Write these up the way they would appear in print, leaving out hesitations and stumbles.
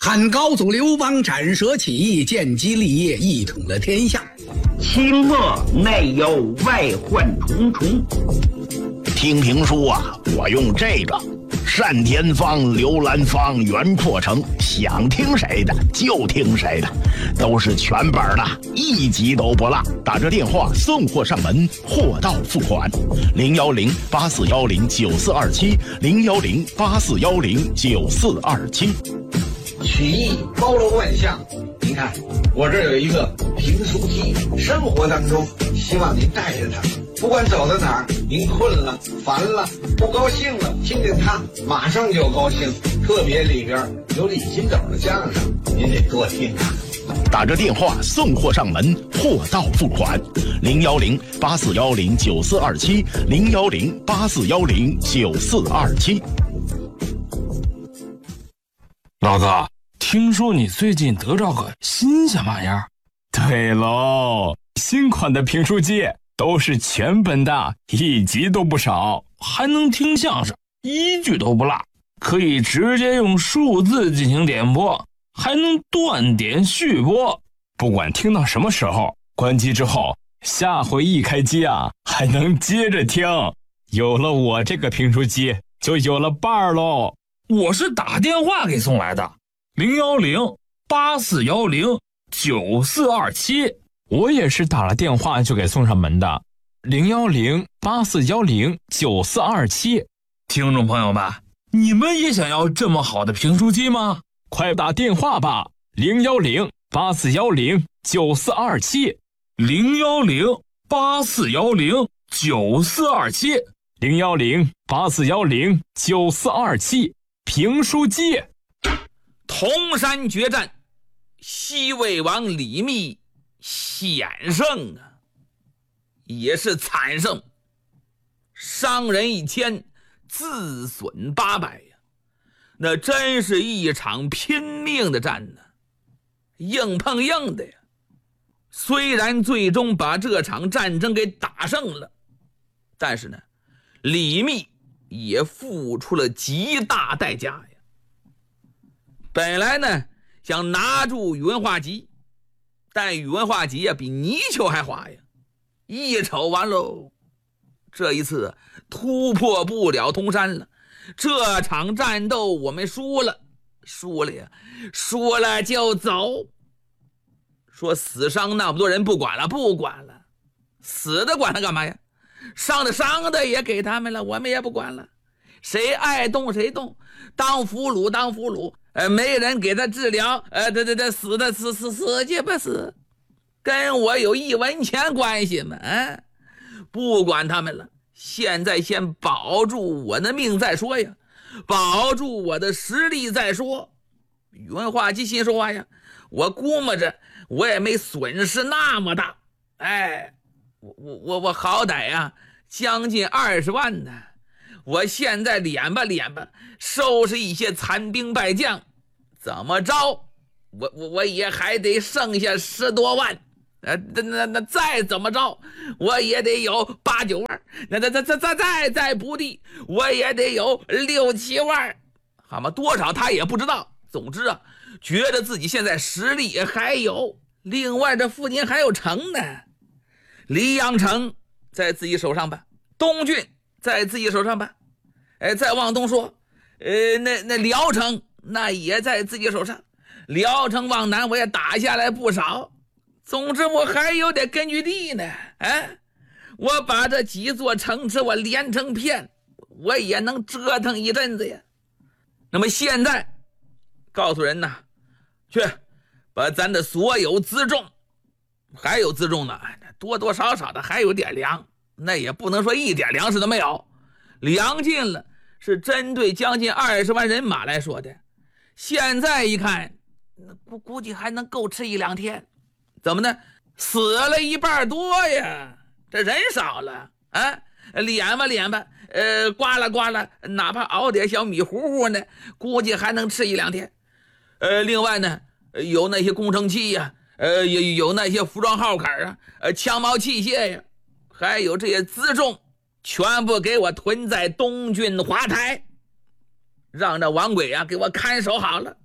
汉高祖刘邦斩蛇起义，建基立业，一统了天下。 清末内忧外患重重。 听评书啊，我用这个单田芳、刘兰芳、袁阔成，想听谁的就听谁的，都是全本的，一集都不落。打这电话送货上门，货到付款。010-8410-9427，010-8410-9427。 曲艺包罗万象，您看我这儿有一个评书机，生活当中希望您带着它，不管走到哪儿，您困了、烦了、不高兴了，听见它马上就高兴。特别里边有李金斗的相声，您得多听啊。 打着电话送货上门，货到付款。010-8410-9427，010-8410-9427。 老哥，听说你最近得着个新鲜玩意儿？对喽，新款的评书机都是全本的，一集都不少，还能听相声，一句都不落，可以直接用数字进行点播，还能断点续播。不管听到什么时候，关机之后，下回一开机啊，还能接着听。有了我这个评书机，就有了伴儿喽。我是打电话给送来的，010-8410-9427。我也是打了电话就给送上门的，010-8410-9427。听众朋友们，你们也想要这么好的评书机吗？快打电话吧，010-8410-9427，010-8410-9427，010-8410-9427。评书机。 铜山决战，西魏王李密险胜啊，也是惨胜，伤人1000，自损800呀，那真是一场拼命的战呢，硬碰硬的呀。虽然最终把这场战争给打胜了，但是呢，李密也付出了极大代价呀。本来呢想拿住宇文化及，但宇文化及呀比泥鳅还滑呀，一瞅完喽，这一次突破不了铜山了，这场战斗我们输了呀，输了就走。说死伤那么多人不管了，死的管他干嘛呀？伤的也给他们了，我们也不管了，谁爱动谁动，当俘虏，没人给他治疗，死去吧死，跟我有1文钱关系吗？不管他们了，现在先保住我的命再说呀，保住我的实力再说。宇文化及心说话呀，我估摸着我也没损失那么大，我好歹呀将近20万呢，我现在敛吧收拾一些残兵败将，怎么着我也还得剩下10多万，那再怎么着我也得有8、9万，那再不地我也得有6、7万，好吗？多少他也不知道。总之啊，觉得自己现在实力还有。另外这附近还有城呢，黎阳城在自己手上吧，东郡在自己手上吧，再往东说，那聊城那也在自己手上，聊城往南我也打下来不少。总之我还有点根据地呢，我把这几座城池我连成片，我也能折腾一阵子呀。那么现在告诉人呐，去把咱的所有辎重，还有辎重呢，多多少少的还有点粮，那也不能说一点粮食都没有，粮尽了，是针对将近20万人马来说的。现在一看，估计还能够吃1、2天。怎么呢？死了1半多呀，这人少了啊，敛吧，刮了，哪怕熬点小米糊糊呢，估计还能吃1、2天。另外呢，有那些工程器呀，有那些服装号坎啊，枪矛器械呀，还有这些辎重，全部给我囤在东郡华台，让这王鬼啊给我看守好了。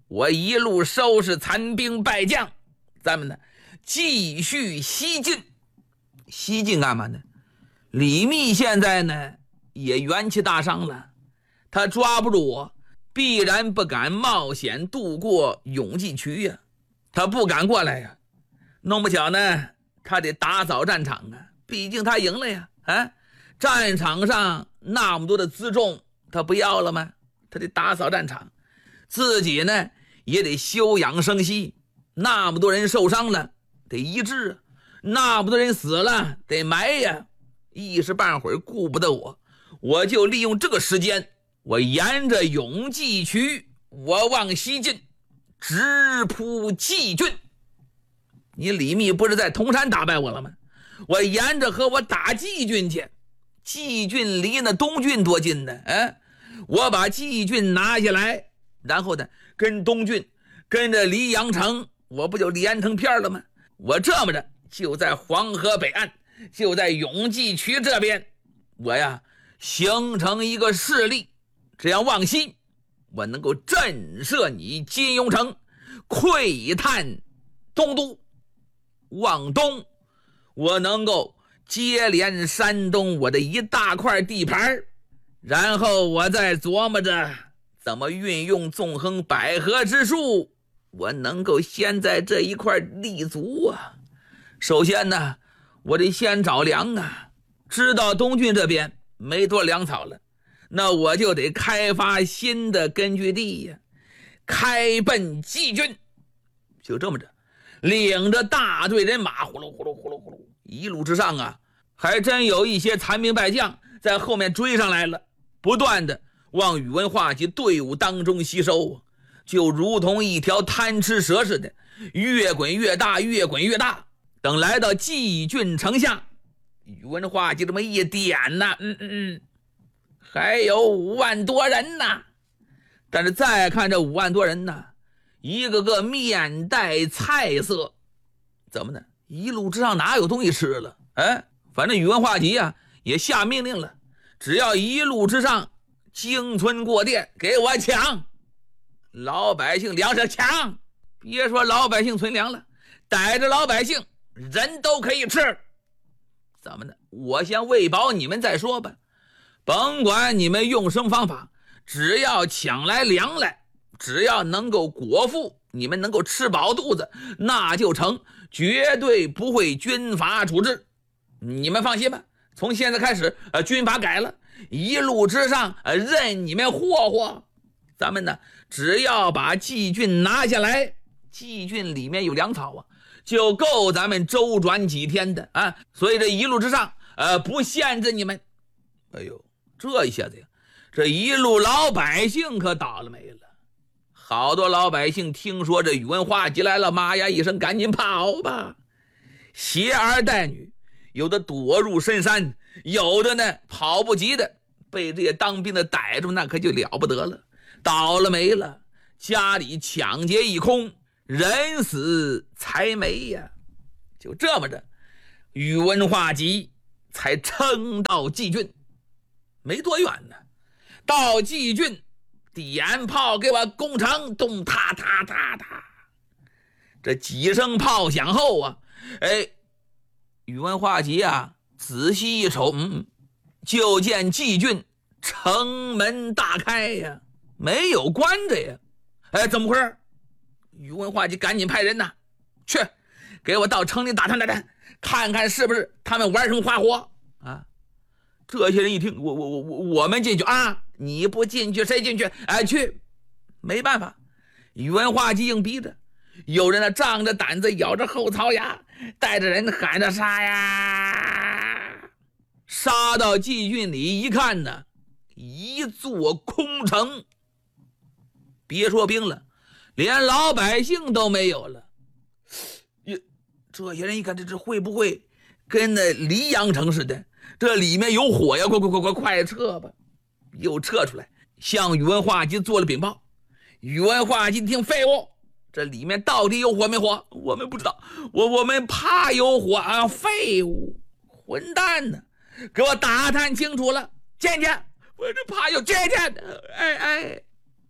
我一路收拾残兵败将，咱们呢继续西进。西进干嘛呢？李密现在呢也元气大伤了，他抓不住我，必然不敢冒险渡过永济渠呀，他不敢过来呀。弄不巧呢，他得打扫战场啊，毕竟他赢了呀。战场上那么多的辎重，他不要了吗？他得打扫战场，自己呢也得休养生息。那么多人受伤了，得医治啊；那么多人死了，得埋呀。一时半会儿顾不得我就利用这个时间，我沿着永济渠，我往西进，直扑济郡。你李密不是在铜山打败我了吗？我沿着和我打济郡去。济郡离那东郡多近呢？我把济郡拿下来，然后呢跟东郡跟着黎阳城，我不就连成片了吗？我这么着就在黄河北岸，就在永济渠这边，我呀形成一个势力，这样往西我能够震慑你金庸城，窥探东都；往东我能够接连山东我的一大块地盘，然后我再琢磨着怎么运用纵横捭阖之术，我能够先在这一块立足啊。首先呢，我得先找粮啊，知道东郡这边没多粮草了，那我就得开发新的根据地呀，开奔济郡。就这么着，领着大队人马呼噜呼噜呼噜呼噜，一路之上啊，还真有一些残兵败将在后面追上来了，不断的往宇文化及队伍当中吸收，就如同一条贪吃蛇似的，越滚越大，越滚越大。等来到济郡城下，宇文化及这么一点呢，还有5万多人呢。但是再看这5万多人呢，一个个面带菜色，怎么呢？一路之上哪有东西吃了？反正宇文化及啊也下命令了，只要一路之上经村过店，给我抢，老百姓粮食抢，别说老百姓存粮了，逮着老百姓人都可以吃。怎么呢？我先喂饱你们再说吧，甭管你们用什么方法，只要抢来粮来，只要能够果腹，你们能够吃饱肚子，那就成，绝对不会军阀处置。你们放心吧，从现在开始军阀改了，一路之上任你们霍霍。咱们呢只要把济郡拿下来，济郡里面有粮草啊，就够咱们周转几天的啊。所以这一路之上不限制你们。哎呦，这一下子呀，这一路老百姓可倒了霉了。好多老百姓听说这宇文化及来了，妈呀一声赶紧跑吧，携儿带女，有的躲入深山，有的呢跑不及的被这些当兵的逮住，那可就了不得了，倒了霉了，家里抢劫一空，人死财没呀。就这么着，宇文化及才撑到济郡，没多远呢。到济郡，点炮给我攻城，咚踏踏踏踏。这几声炮响后啊，宇文化及啊仔细一瞅，就见济郡城门大开呀，没有关着呀。怎么回事？宇文化及赶紧派人呐，去给我到城里打探打探，看看是不是他们玩什么花活啊。这些人一听，我们进去啊，你不进去谁进去？去，没办法，宇文化及硬逼着。有人呢仗着胆子，咬着后槽牙，带着人喊着杀呀！杀到济郡里一看呢，一座空城，别说兵了，连老百姓都没有了。这些人一看，这会不会跟那黎阳城似的？这里面有火呀！快撤吧！又撤出来，向宇文化及做了禀报。宇文化及听，废物！这里面到底有火没火？我们不知道，我们怕有火啊！废物，混蛋呢！给我打探清楚了，见！我这怕有见！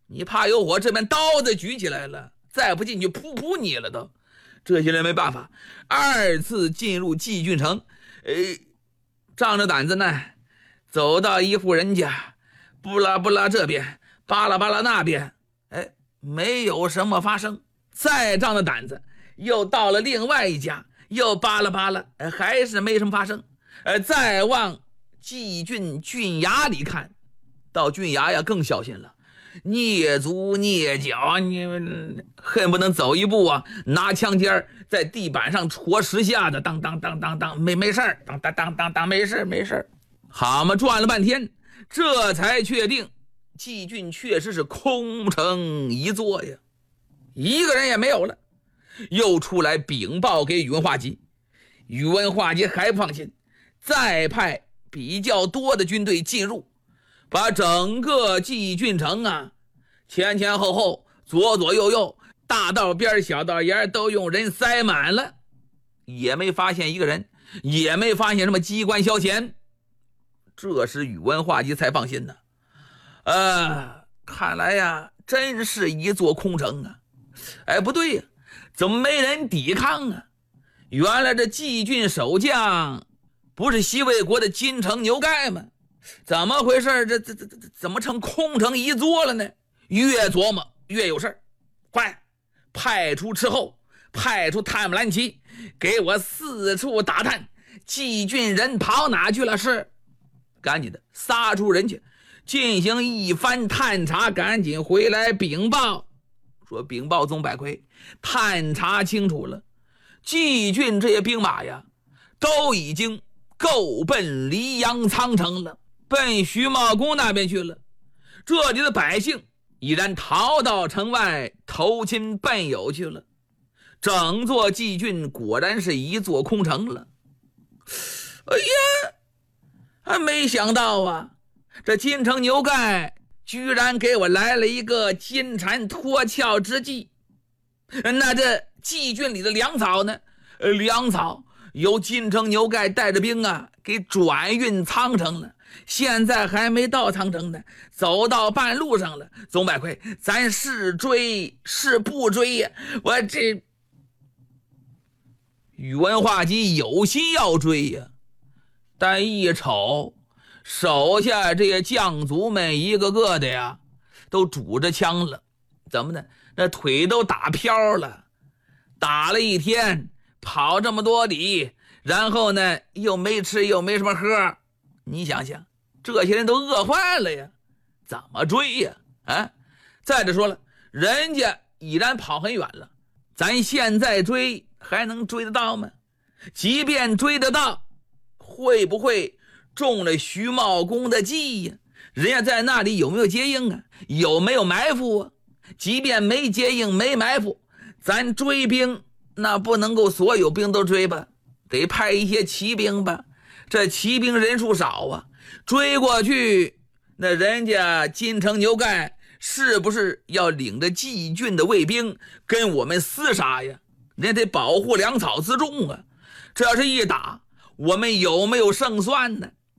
你怕有火，这边刀子举起来了，再不进去扑你了都。这些人没办法，2次进入季郡城，仗着胆子呢，走到一户人家，不拉不拉这边，巴拉巴拉那边，没有什么发生。再仗着胆子，又到了另外一家，又巴拉巴拉，还是没什么发生。再往季郡郡衙里看，到郡衙呀更小心了，蹑足蹑脚，你恨不能走一步啊，拿枪尖在地板上戳10下的，当当当当当，没事儿，当当当当当，没事。好嘛，转了半天，这才确定季郡确实是空城一座呀，一个人也没有了。又出来禀报给宇文化及，宇文化及还不放心，再派比较多的军队进入，把整个季郡城啊，前前后后，左左右右，大道边小道沿都用人塞满了，也没发现一个人，也没发现什么机关消遣。这时宇文化及才放心呢。看来呀，真是一座空城啊。不对呀，怎么没人抵抗啊？原来这季郡守将不是西魏国的金城牛盖吗？怎么回事？这怎么成空城一座了呢？越琢磨越有事，快派出斥候，派出探木兰旗，给我四处打探，季郡人跑哪去了？是，赶紧的撒出人去进行一番探查，赶紧回来禀报，说禀报宗百魁，探查清楚了，季郡这些兵马呀，都已经够奔黎阳苍城了，奔徐茂公那边去了。这里的百姓已然逃到城外投亲奔友去了，整座季郡果然是一座空城了。还没想到啊，这金城牛盖居然给我来了一个金蝉脱壳之计。那这季郡里的粮草呢？粮草由金城牛盖带着兵啊给转运苍城了，现在还没到苍城呢，走到半路上了。宗百魁，咱是追是不追呀？我这宇文化及有心要追呀，但一瞅手下这些将卒们一个个的呀都拄着枪了，怎么呢？那腿都打飘了，打了一天，跑这么多里，然后呢又没吃又没什么喝，你想想这些人都饿坏了呀，怎么追呀？再者说了，人家已然跑很远了，咱现在追还能追得到吗？即便追得到，会不会中了徐茂公的计呀？人家在那里有没有接应啊？有没有埋伏啊？即便没接应没埋伏，咱追兵那不能够所有兵都追吧，得派一些骑兵吧，这骑兵人数少啊，追过去那人家金城牛盖是不是要领着季郡的卫兵跟我们厮杀呀？人家得保护粮草辎重啊，这要是一打，我们有没有胜算呢？